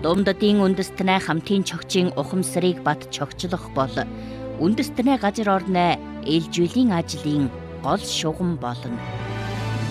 Думддын үндэстнээ хамтын чогчийн ухамсарыг бат чогчлох бол үндэстнээ газар орны ээлжүүлэн ажлын гол шугам болно.